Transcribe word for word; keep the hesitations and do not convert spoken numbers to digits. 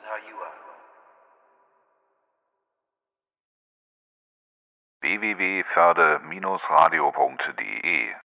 how you are. w w w punkt förde Bindestrich radio punkt de